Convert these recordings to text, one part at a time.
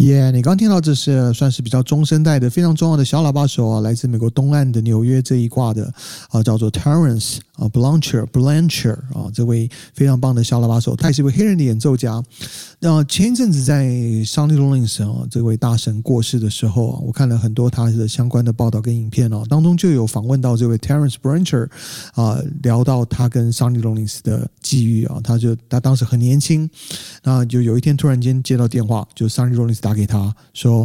你刚听到这是算是比较中生代的非常重要的小喇叭手啊，来自美国东岸的纽约这一挂的叫做 Terence Blanchard 这位非常棒的小喇叭手，他也是一位黑人的演奏家。前一阵子在 Sonny Rollins 这位大神过世的时候我看了很多他的相关的报道跟影片当中就有访问到这位 Terence Blanchard 聊到他跟 Sonny Rollins 的际遇他当时很年轻，那就有一天突然间接到电话，就 Sonny Rollins 打给他说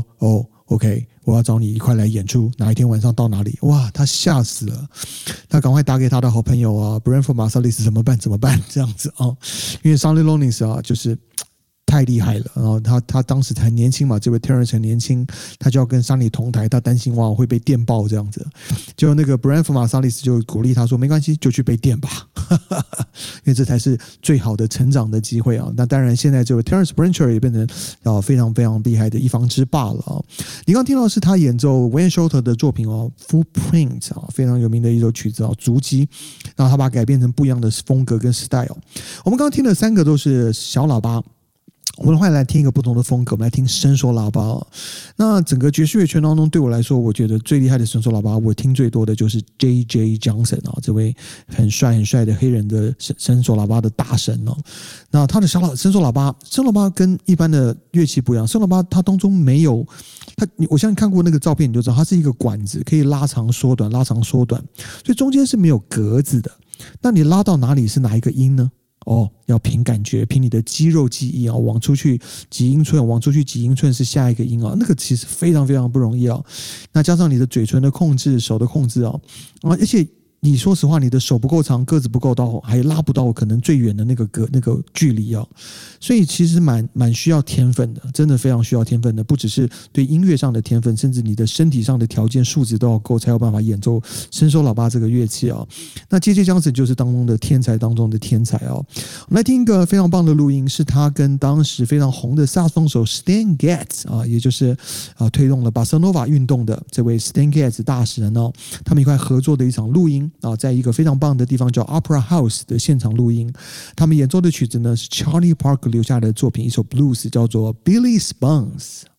OK 我要找你一块来演出，哪一天晚上到哪里。哇，他吓死了，他赶快打给他的好朋友Branford Marsalis 怎么办这样子因为 Sonny Rollins 就是太厉害了，然后他当时很年轻嘛，这位 Terence 很年轻，他就要跟 Sonny 同台，他担心会被电爆这样子，就那个 Branford Marsalis 就鼓励他说没关系，就去被电吧因为这才是最好的成长的机会那当然现在这位 Terence Blanchard 也变成非常非常厉害的一方之霸了你刚听到是他演奏 Wayne Shorter 的作品Footprint 非常有名的一首曲子足迹，然后他把它改编成不一样的风格跟 style。 我们刚刚听的三个都是小喇叭，我们来听一个不同的风格，我们来听伸缩喇叭那整个爵士乐圈当中，对我来说，我觉得最厉害的伸缩喇叭，我听最多的就是 J.J. Johnson 这位很帅的黑人的伸缩喇叭的大神那他的伸缩喇叭跟一般的乐器不一样，伸缩喇叭它当中没有我相信看过那个照片你就知道，它是一个管子，可以拉长缩短，所以中间是没有格子的。那你拉到哪里是哪一个音呢？要凭感觉，凭你的肌肉记忆往出去几英寸是下一个音那个其实非常非常不容易那加上你的嘴唇的控制，手的控制而且你说实话，你的手不够长，个子不够到，还拉不到可能最远的那个距离所以其实蛮需要天分的，真的非常需要天分的，不只是对音乐上的天分，甚至你的身体上的条件素质都要够，才有办法演奏伸缩喇叭这个乐器那J.J. Johnson 就是当中的天才当中的天才我们来听一个非常棒的录音，是他跟当时非常红的萨克斯风手 Stan Getz 也就是推动了巴塞诺瓦运动的这位 Stan Getz 大使人他们一块合作的一场录音在一个非常棒的地方叫 Opera House 的现场录音，他们演奏的曲子呢是 Charlie Parker 留下来的作品，一首 blues 叫做 Billy Spoons。